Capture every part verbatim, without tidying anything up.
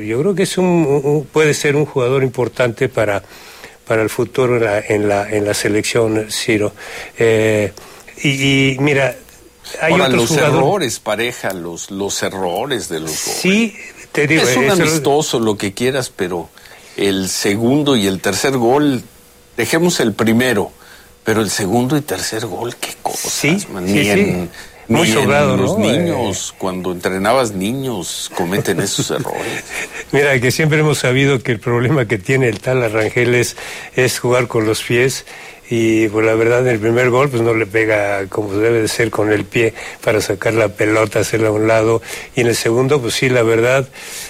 yo creo que es un, un puede ser un jugador importante para para el futuro en la en la, en la selección, Ciro. Eh, y, y mira, hay Ahora, otros los jugadores. errores, pareja, los los errores de los goles. Sí, te digo, es un eso, amistoso, lo que quieras, pero el segundo y el tercer gol, dejemos el primero, pero el segundo y tercer gol, qué cosas, sí, man, sí, ni sí. en, Muy ni sobrado, en los ¿no? niños, Eh... cuando entrenabas niños, cometen esos errores. Mira, que siempre hemos sabido que el problema que tiene el tal Arrangel es, es jugar con los pies. Y pues la verdad, en el primer gol pues no le pega como debe de ser con el pie para sacar la pelota, hacerla a un lado. Y en el segundo, pues sí, la verdad,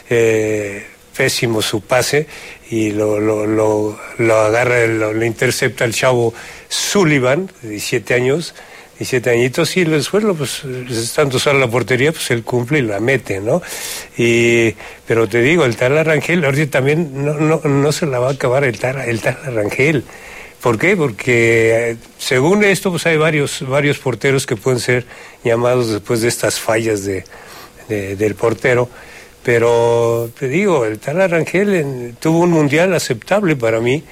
eh, pésimo su pase. Y lo, lo, lo, lo agarra, lo, lo intercepta el chavo Sullivan, de diecisiete años, diecisiete añitos, y después, pues, estando usando la portería, pues él cumple y la mete, ¿no? Y, pero te digo, el tal Arrangel, ahorita también no, no, no se la va a acabar el tal, el tal Arrangel. ¿Por qué? Porque según esto, pues hay varios varios porteros que pueden ser llamados después de estas fallas de, de del portero, pero te digo, el tal Arrangel en, tuvo un mundial aceptable para mí,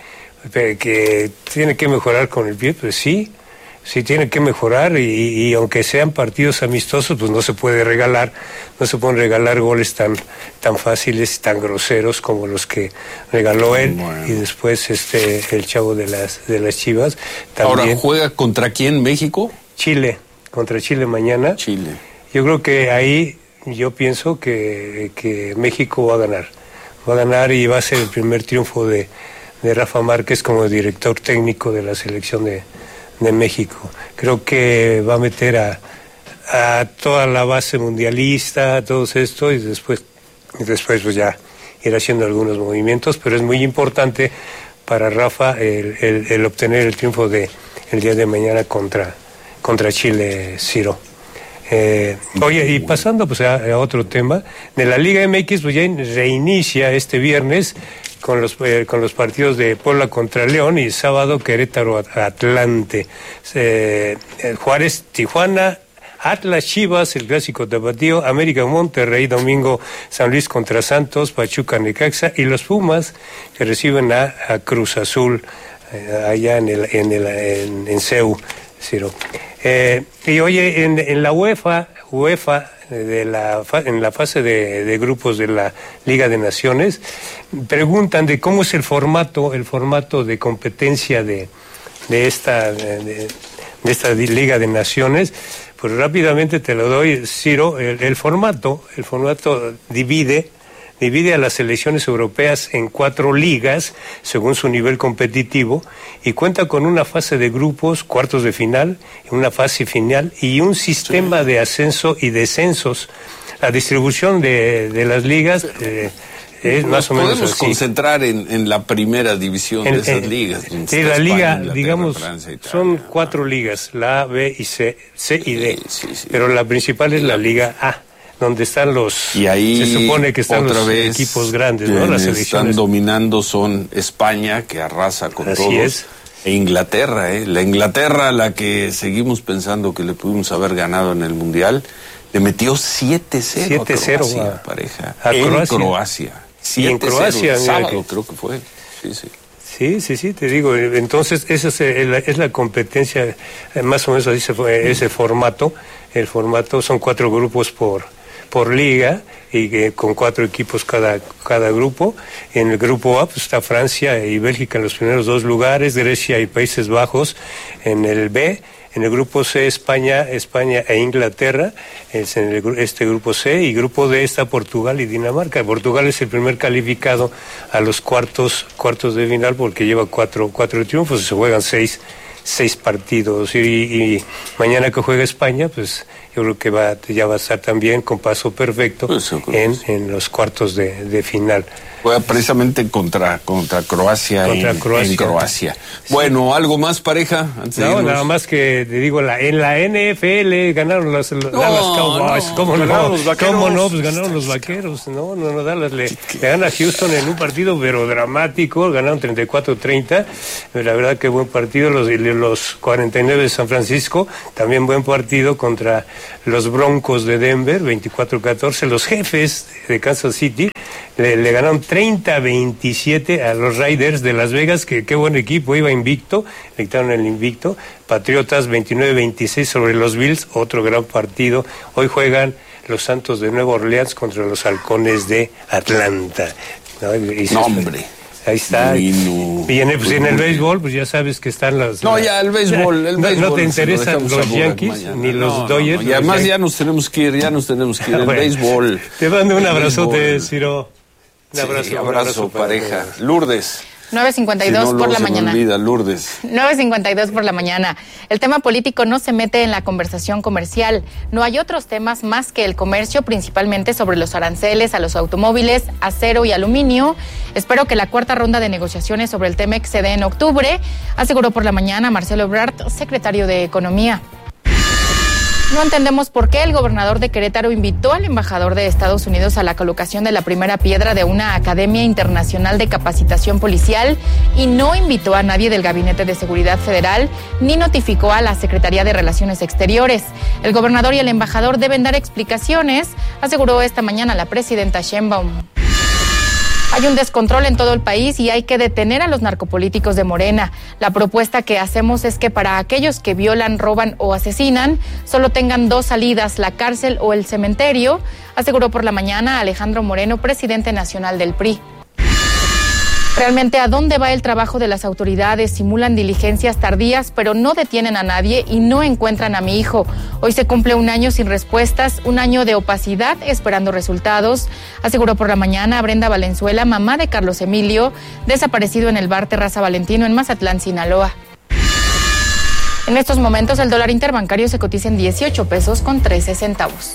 que tiene que mejorar con el pie, pues sí, sí tiene que mejorar y, y aunque sean partidos amistosos, pues no se puede regalar, no se pueden regalar goles tan tan fáciles y tan groseros como los que regaló él. Bueno. Y después este el chavo de las de las Chivas también. Ahora, ¿juega contra quién, México? Chile, contra Chile mañana. Chile. Yo creo que ahí yo pienso que, que México va a ganar, va a ganar y va a ser el primer triunfo de, de Rafa Márquez como director técnico de la selección de de México. Creo que va a meter a, a toda la base mundialista, a todos esto, y después, y después pues ya ir haciendo algunos movimientos, pero es muy importante para Rafa el, el, el obtener el triunfo de el día de mañana contra, contra Chile, Ciro. Eh, oye, y pasando pues a, a otro tema, de la Liga M X, pues ya reinicia este viernes con los eh, con los partidos de Puebla contra León y sábado Querétaro Atlante, eh, Juárez Tijuana, Atlas Chivas, el clásico tapatío, América Monterrey, domingo San Luis contra Santos, Pachuca Necaxa y los Pumas que reciben a, a Cruz Azul eh, allá en el en el en, en C E U, Ciro. Eh, y oye, en, en la UEFA UEFA de la en la fase de, de grupos de la Liga de Naciones preguntan de cómo es el formato el formato de competencia de de esta de, de esta Liga de Naciones. Pues rápidamente te lo doy, Ciro. El, el formato el formato divide divide a las selecciones europeas en cuatro ligas según su nivel competitivo y cuenta con una fase de grupos, cuartos de final, una fase final y un sistema sí. de ascenso y descensos. La distribución de, de las ligas eh, es Nos más o menos podemos así. concentrar en, en la primera división en, de esas en, ligas. En sí, la España, liga, Inglaterra, digamos, Francia, Italia, son cuatro ligas, la A, B y C, C y D, sí, sí, sí. Pero la principal es la Liga A, donde están los, y ahí se supone que están los vez, equipos grandes, ¿no? Las selecciones están dominando son España, que arrasa con Así todos, es. e Inglaterra, ¿eh? La Inglaterra, a la que seguimos pensando que le pudimos haber ganado en el Mundial, le metió siete cero siete cero a Croacia, a, pareja, a en Croacia. Croacia. Y en Croacia, el sábado que... creo que fue, sí, sí. Sí, sí, sí, te digo, entonces esa es, la, es la competencia, más o menos así se fue, ese formato, el formato son cuatro grupos por por liga y eh, con cuatro equipos cada cada grupo. En el grupo A pues, está Francia y Bélgica en los primeros dos lugares, Grecia y Países Bajos en el B. En el grupo C, España, España e Inglaterra, es en el, este grupo C, y grupo D está Portugal y Dinamarca. Portugal es el primer calificado a los cuartos cuartos de final porque lleva cuatro cuatro triunfos y se juegan seis seis partidos. Y, y mañana que juega España, pues yo creo que va ya va a estar también con paso perfecto pues en, en los cuartos de, de final. Juega precisamente contra, contra Croacia, contra en, Croacia. en Croacia. Sí. Bueno, ¿algo más, pareja? Antes de No, irnos. nada más que te digo, la, en la N F L ganaron los, los No, Dallas Cowboys. no, ¿Cómo ganaron no? los vaqueros. ¿Cómo no? Pues ganaron los vaqueros. No, no, no, Dallas le, le gana a Houston en un partido, pero dramático. Ganaron treinta y cuatro a treinta. La verdad que buen partido. Los, los cuarenta y nueve de San Francisco, también buen partido contra los Broncos de Denver, veinticuatro a catorce. Los Jefes de Kansas City le, le ganaron treinta a veintisiete a los Raiders de Las Vegas, que qué buen equipo, iba invicto, le quitaron el invicto. Patriotas veintinueve a veintiséis sobre los Bills, otro gran partido. Hoy juegan los Santos de Nueva Orleans contra los Halcones de Atlanta. No, y se- No, hombre. Ahí está. Muy no. Y en el, pues, en el Muy béisbol, pues ya sabes que están las... No, la- ya, el béisbol, el no, béisbol. no te se lo interesan dejamos a los Burak Yankees mañana. ni los No, no, Dodgers. no. Y los además Yankees. ya nos tenemos que ir, ya nos tenemos que ir. El Bueno, béisbol. Te mando un El abrazote, béisbol. Ciro. Un Sí, abrazo, un abrazo, abrazo para pareja. todos. Lourdes. nueve cincuenta y Si dos no, por luego la se me mañana. olvida, Lourdes. nueve cincuenta y dos por la mañana. El tema político no se mete en la conversación comercial. No hay otros temas más que el comercio, principalmente sobre los aranceles a los automóviles, acero y aluminio. Espero que la cuarta ronda de negociaciones sobre el T-MEC se dé en octubre, aseguró por la mañana Marcelo Ebrard, secretario de Economía. No entendemos por qué el gobernador de Querétaro invitó al embajador de Estados Unidos a la colocación de la primera piedra de una academia internacional de capacitación policial y no invitó a nadie del Gabinete de Seguridad Federal ni notificó a la Secretaría de Relaciones Exteriores. El gobernador y el embajador deben dar explicaciones, aseguró esta mañana la presidenta Sheinbaum. Hay un descontrol en todo el país y hay que detener a los narcopolíticos de Morena. La propuesta que hacemos es que para aquellos que violan, roban o asesinan, solo tengan dos salidas, la cárcel o el cementerio, aseguró por la mañana Alejandro Moreno, presidente nacional del P R I. Realmente, ¿a dónde va el trabajo de las autoridades? Simulan diligencias tardías, pero no detienen a nadie y no encuentran a mi hijo. Hoy se cumple un año sin respuestas, un año de opacidad esperando resultados, aseguró por la mañana Brenda Valenzuela, mamá de Carlos Emilio, desaparecido en el bar Terraza Valentino en Mazatlán, Sinaloa. En estos momentos el dólar interbancario se cotiza en dieciocho pesos con trece centavos.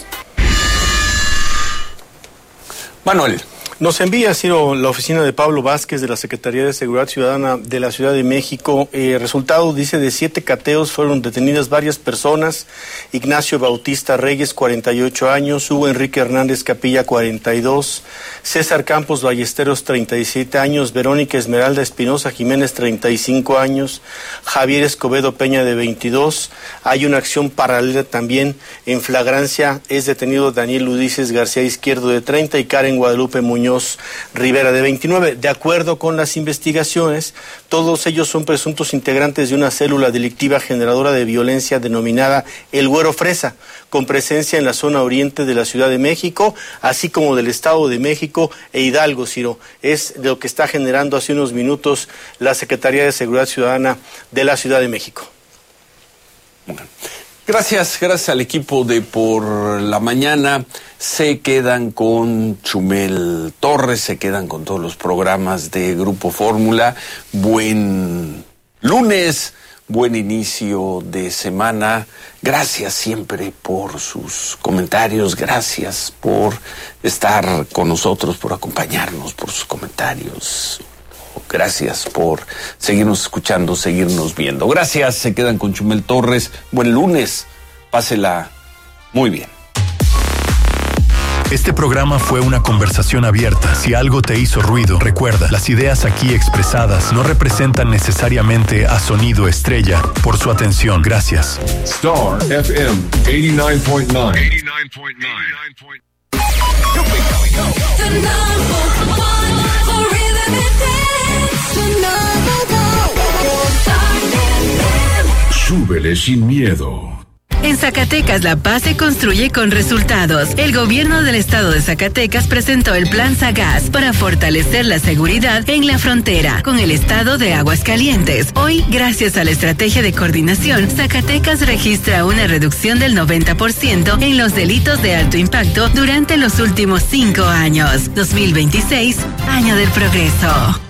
Manuel. Nos envía, Ciro, la oficina de Pablo Vázquez de la Secretaría de Seguridad Ciudadana de la Ciudad de México. Eh, resultado, dice, de siete cateos fueron detenidas varias personas. Ignacio Bautista Reyes, cuarenta y ocho años. Hugo Enrique Hernández Capilla, cuarenta y dos. César Campos Ballesteros, treinta y siete años. Verónica Esmeralda Espinosa Jiménez, treinta y cinco años. Javier Escobedo Peña, de veintidós. Hay una acción paralela también en flagrancia. Es detenido Daniel Ulises García Izquierdo, de treinta, y Karen Guadalupe Muñoz Rivera, de veintinueve. De acuerdo con las investigaciones, todos ellos son presuntos integrantes de una célula delictiva generadora de violencia denominada El Güero Fresa, con presencia en la zona oriente de la Ciudad de México, así como del Estado de México e Hidalgo, Ciro. Es lo que está generando hace unos minutos la Secretaría de Seguridad Ciudadana de la Ciudad de México. Gracias, gracias al equipo de Por la Mañana. Se quedan con Chumel Torres, se quedan con todos los programas de Grupo Fórmula. Buen lunes, buen inicio de semana. Gracias siempre por sus comentarios, gracias por estar con nosotros, por acompañarnos, por sus comentarios. Gracias por seguirnos escuchando, seguirnos viendo. Gracias, se quedan con Chumel Torres. Buen lunes, pásela muy bien. Este programa fue una conversación abierta. Si algo te hizo ruido, recuerda, las ideas aquí expresadas no representan necesariamente a Sonido Estrella. Por su atención, gracias. Star F M eighty-nine point nine. eighty-nine point nine. The number one for rhythm and dance. The number one. Star F M. Súbele sin miedo. En Zacatecas, la paz se construye con resultados. El gobierno del estado de Zacatecas presentó el Plan Sagaz para fortalecer la seguridad en la frontera con el estado de Aguascalientes. Hoy, gracias a la estrategia de coordinación, Zacatecas registra una reducción del noventa por ciento en los delitos de alto impacto durante los últimos cinco años. dos mil veintiséis, año del progreso.